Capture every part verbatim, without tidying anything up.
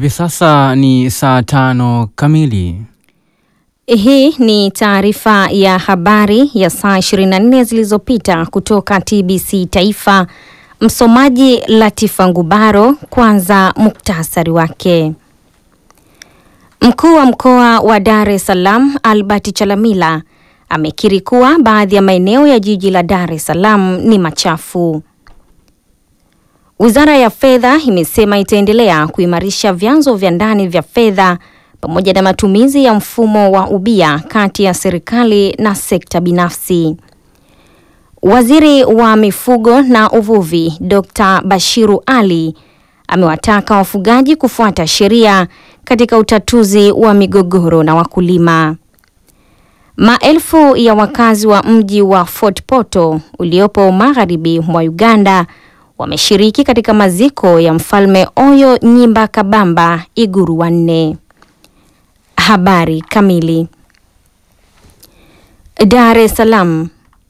Hivi sasa ni saa tano kamili. Hii ni taarifa ya habari ya saa ishirini na nne zilizopita kutoka T B C Taifa. Msomaji Latifa Ngubaro. Kwanza muktasari wake. Mkuu wa mkoa wa Dar es Salaam Albert Chalamila amekiri kuwa baadhi ya maeneo ya jiji la Dar es Salaam ni machafu. Wizara ya Fedha imesema itaendelea kuimarisha vyanzo vya ndani vya fedha pamoja na matumizi ya mfumo wa ubia kati ya serikali na sekta binafsi. Waziri wa Mifugo na Uvuvi Dokta Bashiru Ali amewataka wafugaji kufuata sheria katika utatuzi wa migogoro na wakulima. Maelfu ya wakazi wa mji wa Fort Portal uliopo magharibi mwa Uganda wameshiriki katika maziko ya Mfalme Oyo Nyimba Kabamba Iguru wa nne. Habari kamili. Dar es Salaam.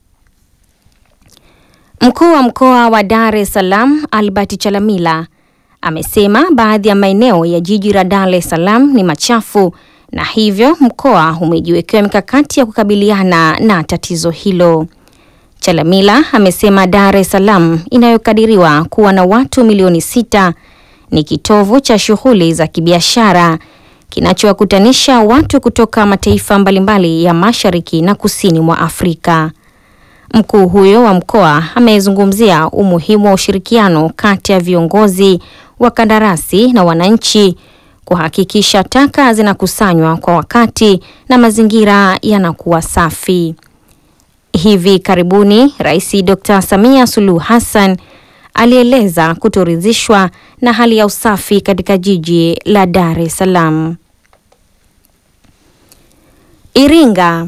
Mkuu wa mkoa wa Dar es Salaam Albert Chalamila amesema baadhi ya maeneo ya jiji la Dar es Salaam ni machafu na hivyo mkoa umejiwekea mikakati ya kukabiliana na tatizo hilo. Chalamila amesema Dar es Salaam inayokadiriwa kuwa na watu milioni sita ni kitovu cha shughuli za kibiashara kinachowakutanisha watu kutoka mataifa mbalimbali ya Mashariki na Kusini mwa Afrika. Mkuu huyo wa mkoa amezungumzia umuhimu wa ushirikiano kati ya viongozi, wakandarasi na wananchi kuhakikisha taka zinakusanywa kwa wakati na mazingira yanakuwa safi. Hivi karibuni Rais Dokta Samia Suluhu Hassan alieleza kutoridhishwa na hali ya usafi katika jiji la Dar es Salaam. Iringa.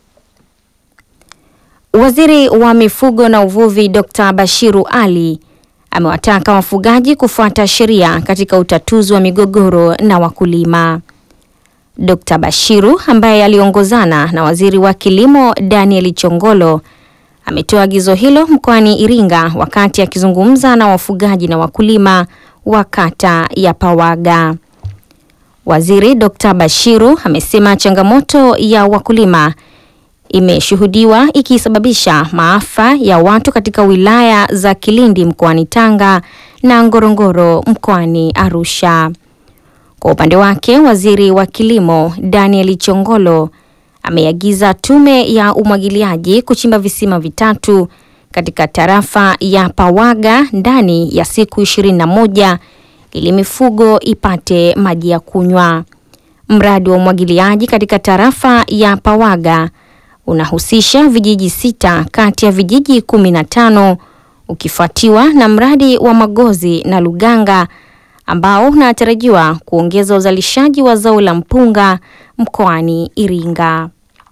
Waziri wa Mifugo na Uvuvi Dokta Bashiru Ali amewataka wafugaji kufuata sheria katika utatuzi wa migogoro na wakulima. Dokta Bashiru ambaye aliongozana na Waziri wa Kilimo Daniel Chongolo ametoa agizo hilo mkoani Iringa wakati akizungumza na wafugaji na wakulima wa kata ya Pawaga. Waziri Dokta Bashiru amesema changamoto ya wakulima imeshuhudiwa ikisababisha maafa ya watu katika wilaya za Kilindi mkoani Tanga na Ngorongoro mkoani Arusha. Kwa upande wake, Waziri wa Kilimo Daniel Chongolo ameagiza tume ya umwagiliaji kuchimba visima vitatu katika tarafa ya Pawaga ndani ya siku ishirini na moja ili mifugo ipate maji ya kunywa. Mradi wa umwagiliaji katika tarafa ya Pawaga unahusisha vijiji sita kati ya vijiji kumi na tano ukifuatiwa na mradi wa Magozi na Luganga ambao unatarajiwa kuongeza uzalishaji wa zao la mpunga mkoani Iringa.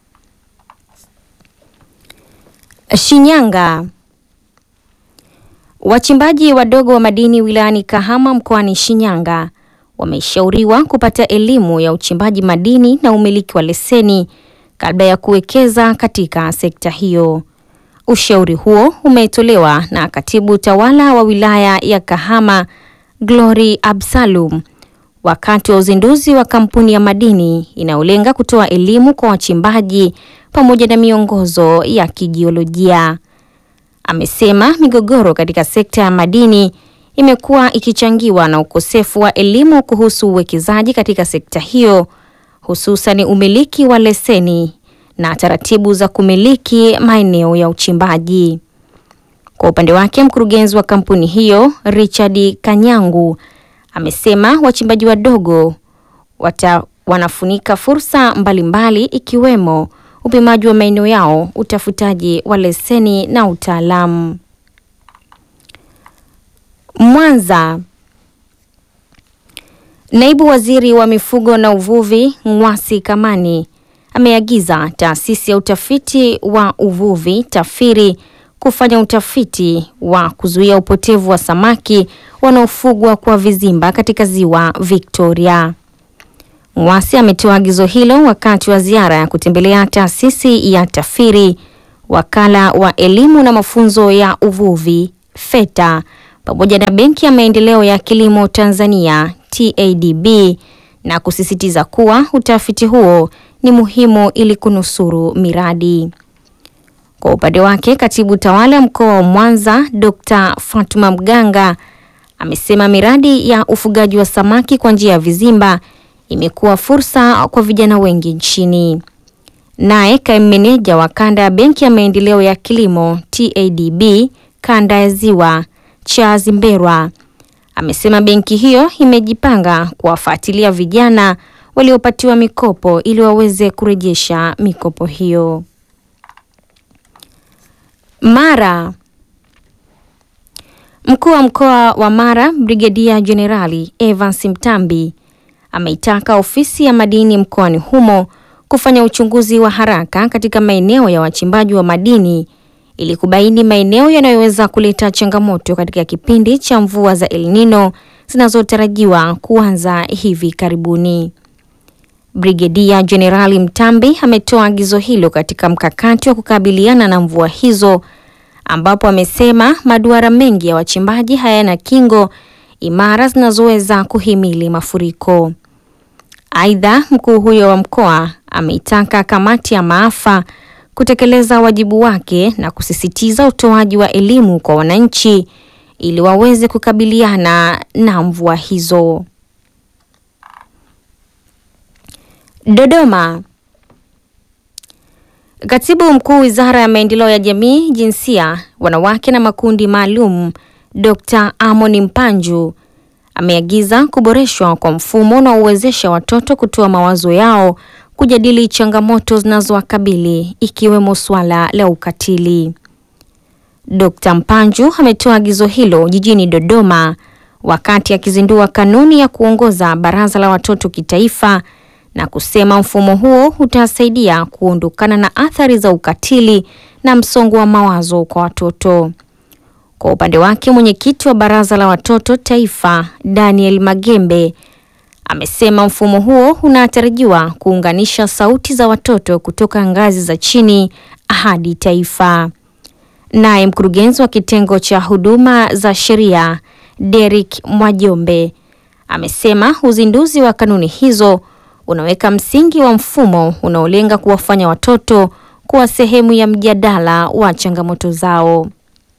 Shinyanga. Wachimbaji wadogo wa madini wilayani Kahama mkoani Shinyanga wameshauriwa kupata elimu ya uchimbaji madini na umiliki wa leseni kabla ya kuwekeza katika sekta hiyo. Ushauri huo umetolewa na Katibu Tawala wa wilaya ya Kahama Glory Absalom wakati wa uzinduzi wa kampuni ya madini inayolenga kutoa elimu kwa wachimbaji pamoja na miongozo ya kijiolojia. Amesema migogoro katika sekta ya madini imekuwa ikichangiwa na ukosefu wa elimu kuhusu uwekezaji katika sekta hiyo, hususan umiliki wa leseni na taratibu za kumiliki maeneo ya uchimbaji. Kwa upande wake, mkurugenzi wa kampuni hiyo Richard Kanyangu amesema wachimbaji wadogo wata wanafunika fursa mbalimbali ikiwemo upimaji wa maeneo yao, utafutaji wa leseni na utaalamu. Mwanza. Naibu Waziri wa Mifugo na Uvuvi Ngwasi Kamani ameagiza taasisi ya utafiti wa uvuvi TAFIRI kufanya utafiti wa kuzuia upotevu wa samaki wanaofugwa kwa vizimba katika ziwa Victoria. Ngwasi ametoa agizo hilo wakati wa ziara ya kutembelea taasisi ya TAFIRI, wakala wa elimu na mafunzo ya uvuvi FETA, pamoja na Benki ya Maendeleo ya Kilimo Tanzania T A D B na kusisitiza kuwa utafiti huo ni muhimu ili kunusuru miradi. Kwa upande wake, katibu tawala mkoa wa Mwanza Dokta Fatuma Mganga amesema miradi ya ufugaji wa samaki kwa njia ya vizimba imekuwa fursa kwa vijana wengi nchini. Naye kaimu meneja wa kanda ya Benki ya Maendeleo ya Kilimo T A D B kanda ya Ziwa Charles Mberwa amesema benki hiyo imejipanga kuwafuatilia vijana waliopatiwa mikopo ili waweze kurejesha mikopo hiyo. Mara. Mkuu wa mkoa wa Mara Brigedia Jenerali Evans Mtambi ameitaka ofisi ya madini mkoani humo kufanya uchunguzi wa haraka katika maeneo ya wachimbaji wa madini ili kubaini maeneo yanayoweza kuleta changamoto katika kipindi cha mvua za El Nino zinazotarajiwa kuanza hivi karibuni. Brigedia Jenerali Mtambi ametoa agizo hilo katika mkakati wa kukabiliana na mvua hizo, ambapo amesema maduara mengi ya wachimbaji hayana kingo imara zinazoweza kuhimili mafuriko. Aidha, mkuu huyo wa mkoa ameitaka kamati ya maafa kutekeleza wajibu wake na kusisitiza utoaji wa elimu kwa wananchi ili waweze kukabiliana na mvua hizo. Dodoma. Katibu Mkuu Wizara ya Maendeleo ya Jamii, Jinsia, Wanawake na Makundi Maalum, Dokta Amoni Mpanju ameagiza kuboreshwa kwa mfumo na uwezesha watoto kutoa mawazo yao kujadili changamoto zinazowakabili ikiwemo swala la ukatili. Dokta Mpanju ametoa agizo hilo jijini Dodoma wakati akizindua kanuni ya kuongoza Baraza la Watoto Kitaifa na kusema mfumo huo utasaidia kuondokana na athari za ukatili na msongo wa mawazo kwa watoto. Kwa upande wake, mwenyekiti wa Baraza la Watoto Taifa Daniel Magembe amesema mfumo huo unatarajiwa kuunganisha sauti za watoto kutoka ngazi za chini hadi taifa. Naye mkurugenzi wa kitengo cha huduma za sheria Derek Mwajombe amesema uzinduzi wa kanuni hizo unaweka msingi wa mfumo unaolenga kuwafanya watoto kuwa sehemu ya mjadala wa changamoto zao.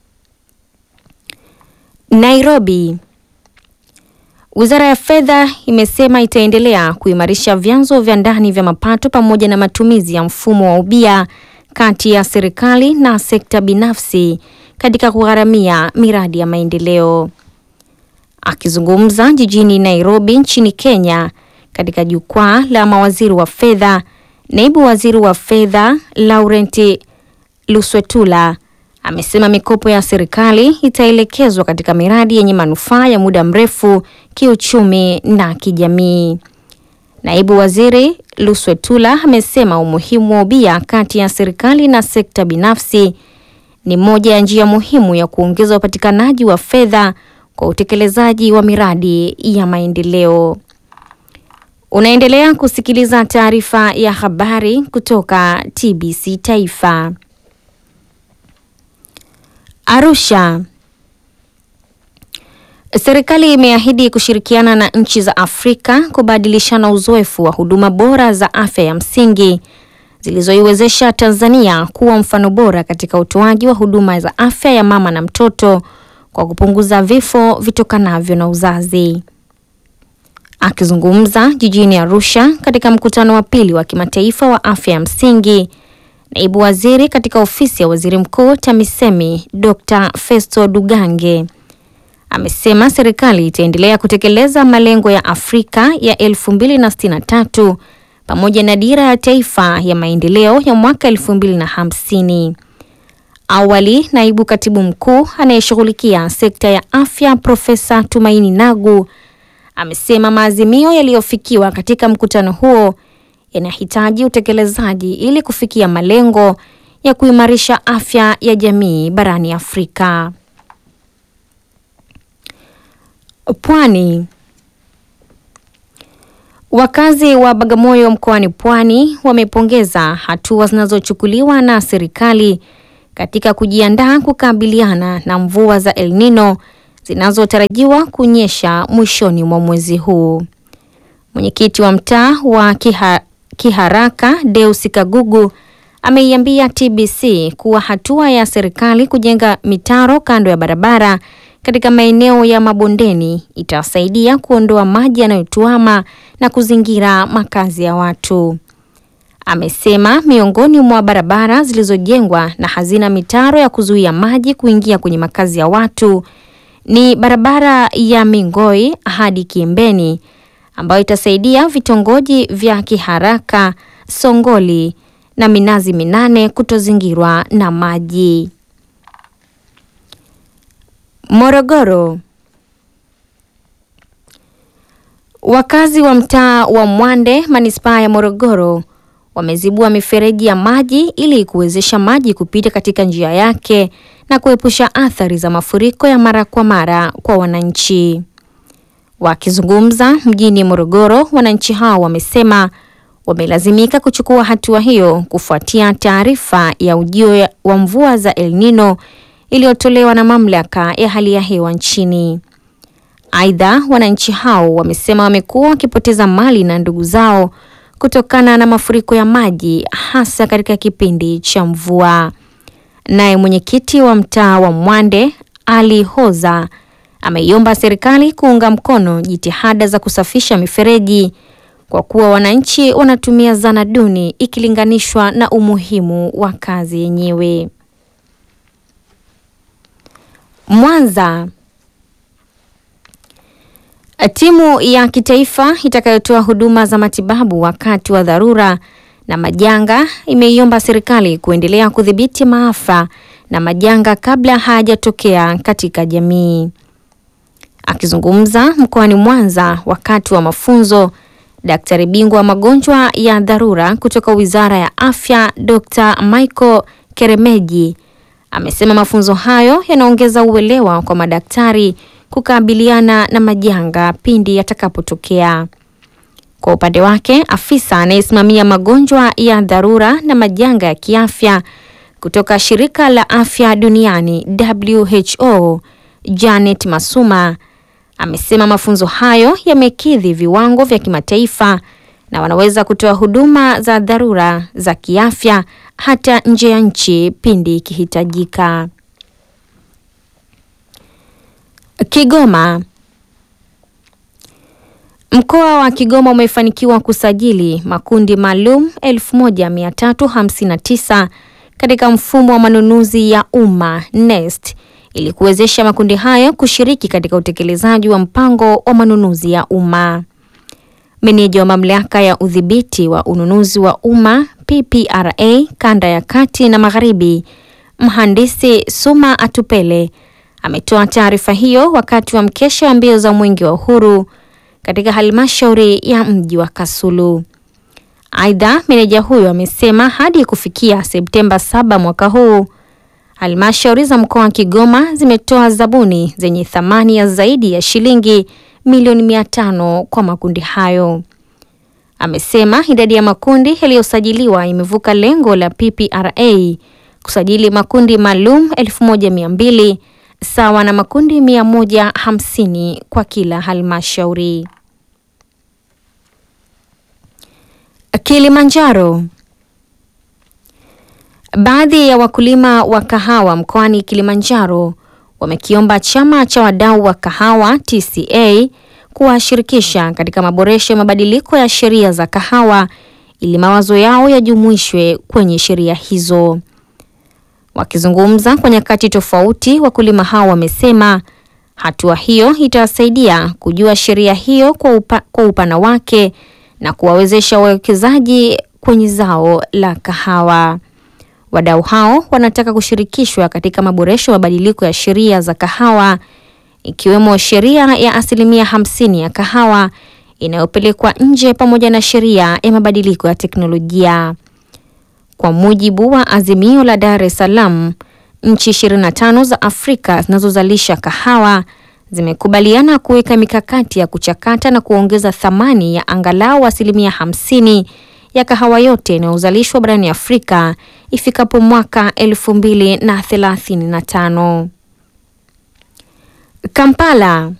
Nairobi. Wizara ya Fedha imesema itaendelea kuimarisha vyanzo vya ndani vya mapato pamoja na matumizi ya mfumo wa ubia kati ya serikali na sekta binafsi katika kugharamia miradi ya maendeleo. Akizungumza jijini Nairobi nchini Kenya katika jukwaa la mawaziri wa fedha, naibu waziri wa fedha Laurent Luswetula amesema mikopo ya serikali itaelekezwa katika miradi yenye manufaa ya muda mrefu kiuchumi na kijamii. Naibu waziri Luswetula amesema umuhimu wa ubia kati ya serikali na sekta binafsi ni moja ya njia muhimu ya kuongeza upatikanaji wa fedha kwa utekelezaji wa miradi ya maendeleo. Unaendelea kusikiliza taarifa ya habari kutoka T B C Taifa. Arusha. Serikali imeahidi kushirikiana na nchi za Afrika kubadilishana uzoefu wa huduma bora za afya ya msingi zilizoiwezesha Tanzania kuwa mfano bora katika utoaji wa huduma za afya ya mama na mtoto kwa kupunguza vifo vitokanavyo na uzazi. Akizungumza jijini Arusha katika mkutano wa pili wa kimataifa wa afya ya msingi, naibu waziri katika ofisi ya waziri mkuu TAMISEMI Dokta Festo Dugange amesema serikali itaendelea kutekeleza malengo ya Afrika ya elfu mbili na sitini na tatu pamoja na dira ya taifa ya maendeleo ya mwaka elfu mbili na hamsini. Awali, naibu katibu mkuu anayeshughulikia sekta ya afya Profesa Tumaini Nagu amesema maazimio yaliyofikiwa katika mkutano huo yanahitaji utekelezaji ili kufikia malengo ya kuimarisha afya ya jamii barani Afrika. Pwani. Wakazi wa Bagamoyo mkoani Pwani wamepongeza hatua zinazochukuliwa na serikali katika kujiandaa kukabiliana na mvua za El Nino zinazotarajiwa kunyesha mwishoni mwa mwezi huu. Mwenyekiti wa mtaa wa Kiha, Kiharaka Deus Kagugu ameiambia T B C kuwa hatua ya serikali kujenga mitaro kando ya barabara katika maeneo ya mabondeni itasaidia kuondoa maji yanayotuama na kuzingira makazi ya watu. Amesema miongoni mwa barabara zilizojengwa na hazina mitaro ya kuzuia maji kuingia kwenye makazi ya watu ni barabara ya Mingoi hadi Kiembeni ambayo itasaidia vitongoji vya Kiharaka, Songoli na Minazi Minane kutozingirwa na maji. Morogoro. Wakazi wa mtaa wa Mwande, manispaa ya Morogoro, wamezibua mifereji ya maji ili kuwezesha maji kupita katika njia yake na kuepusha athari za mafuriko ya mara kwa mara kwa wananchi. Wakizungumza mjini Morogoro, wananchi hao wamesema wamelazimika kuchukua hatua hiyo kufuatia taarifa ya ujio wa mvua za El Nino iliyotolewa na mamlaka ya hali ya hewa nchini. Aidha, wananchi hao wamesema wamekuwa wakipoteza mali na ndugu zao kutokana na mafuriko ya maji hasa katika kipindi cha mvua. Naye mwenyekiti wa mtaa wa Mwande, Ali Hoza, ameiomba serikali kuunga mkono jitihada za kusafisha mifereji kwa kuwa wananchi wanatumia zana duni ikilinganishwa na umuhimu wa kazi yenyewe. Mwanza. Timu ya kitaifa itakayotoa huduma za matibabu wakati wa dharura na majanga imeiomba serikali kuendelea kudhibiti maafa na majanga kabla hayajatokea katika jamii. Akizungumza mkoani Mwanza wakati wa mafunzo, daktari bingwa wa magonjwa ya dharura kutoka Wizara ya Afya, Dokta Michael Keremeji, amesema mafunzo hayo yanaongeza uelewa kwa madaktari kukabiliana na majanga pindi yatakapotokea. Kwa upande wake, afisa anayesimamia magonjwa ya dharura na majanga ya kiafya kutoka Shirika la Afya Duniani W H O, Janet Masuma, amesema mafunzo hayo yamekidhi viwango vya kimataifa na wanaweza kutoa huduma za dharura za kiafya hata nje ya nchi pindi ikihitajika. Kigoma. Mkoa wa Kigoma umefanikiwa kusajili makundi maalum elfu moja mia tatu hamsini na tisa katika mfumo wa manunuzi ya umma NeST ili kuwezesha makundi hayo kushiriki katika utekelezaji wa mpango wa manunuzi ya umma. Meneja wa mamlaka ya udhibiti wa ununuzi wa umma P P R A kanda ya kati na magharibi, mhandisi Suma Atupele, ametoa taarifa hiyo wakati wa mkesha wa mbio za Mwenge wa Uhuru katika halmashauri ya mji wa Kasulu. Aidha, meneja huyo amesema hadi kufikia Septemba saba mwaka huu, halmashauri za mkoa wa Kigoma zimetoa zabuni zenye thamani ya zaidi ya shilingi milioni mia tano kwa makundi hayo. Amesema idadi ya makundi yaliyosajiliwa imevuka lengo la P P R A kusajili makundi maalum elfu moja mia mbili sawa na makundi mia moja hamsini kwa kila halmashauri. Kilimanjaro. Baadhi ya wakulima wa kahawa mkoani Kilimanjaro wamekiomba chama cha wadau wa kahawa T C A kuwashirikisha katika maboresho ya mabadiliko ya sheria za kahawa ili mawazo yao yajumuishwe kwenye sheria hizo. Wakizungumza kwa nyakati tofauti, wakulima hao wamesema hatua hiyo itasaidia kujua sheria hiyo kwa, upa, kwa upana wake na kuwawezesha wawekezaji kwenye zao la kahawa. Wadau hao wanataka kushirikishwa katika maboresho ya mabadiliko ya sheria za kahawa ikiwemo sheria ya asilimia hamsini ya kahawa inayopelekwa nje pamoja na sheria ya mabadiliko ya teknolojia. Kwa mujibu wa azimio la Dar es Salaam, nchi ishirini na tano za Afrika zinazozalisha kahawa zimekubaliana kuweka mikakati ya kuchakata na kuongeza thamani ya angalau asilimia hamsini ya kahawa yote inayozalishwa barani Afrika ifikapo mwaka elfu mbili na thelathini na tano. Kampala.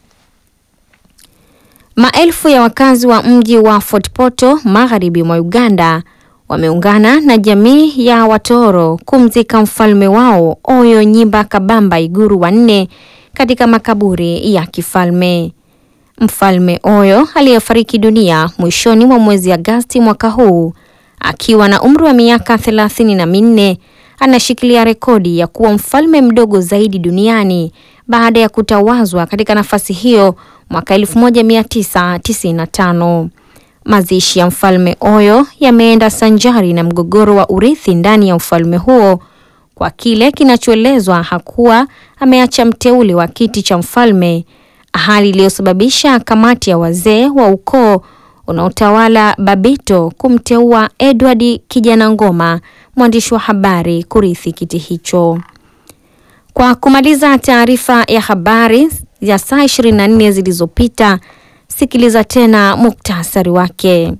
Maelfu ya wakazi wa mji wa Fort Portal magharibi mwa Uganda wameungana na jamii ya Watoro kumzika mfalme wao Oyo Nyimba Kabamba Iguru wa nne katika makaburi ya kifalme. Mfalme Oyo aliyefariki dunia mwishoni mwa mwezi Agosti mwaka huu akiwa na umri wa miaka thelathini na minne anashikilia rekodi ya kuwa mfalme mdogo zaidi duniani baada ya kutawazwa katika nafasi hiyo mwaka elfu moja mia tisa tisini na tano. Mazishi ya mfalme Oyo yameenda sanjari na mgogoro wa urithi ndani ya ufalme huo kwa kile kinachoelezwa hakuwa ameacha mteule wa kiti cha mfalme, hali iliyosababisha kamati ya wazee wa ukoo unaotawala Babito kumteua Edward Kijana Ngoma, mwandishi wa habari, kurithi kiti hicho. Kwa kumaliza taarifa ya habari ya saa ishirini na nne zilizopita, sikiliza tena muktasari wake.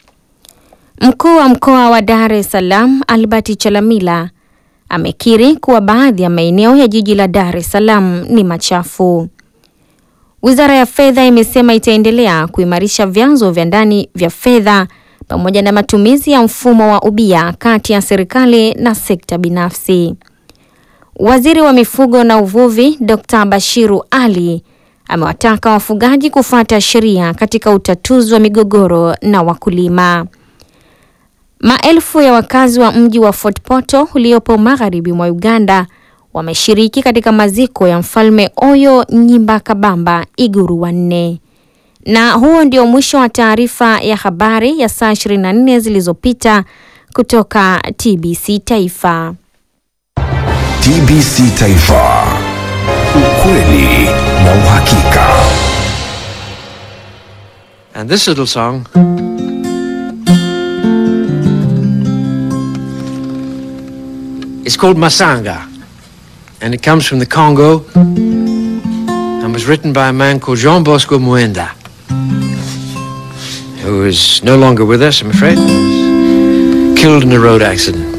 Mkuu wa mkoa wa Dar es Salaam Albert Chalamila amekiri kuwa baadhi ya maeneo ya jiji la Dar es Salaam ni machafu. Wizara ya Fedha imesema itaendelea kuimarisha vyanzo vya ndani vya fedha pamoja na matumizi ya mfumo wa ubia kati ya serikali na sekta binafsi. Waziri wa Mifugo na Uvuvi Dokta Bashiru Ali amewataka wafugaji kufuata sheria katika utatuzi wa migogoro na wakulima. Maelfu ya wakazi wa mji wa Fort Portal uliopo magharibi mwa Uganda wameshiriki katika maziko ya mfalme Oyo Nyimba Kabamba Iguru wa nne. Na huo ndio mwisho wa taarifa ya habari ya saa ishirini na nne zilizopita kutoka T B C Taifa. T B C Taifa. Ukweli na uhakika. And this little song is called Masanga, and it comes from the Congo and was written by a man called Jean Bosco Muenda, who is no longer with us, I'm afraid. He was killed in a road accident.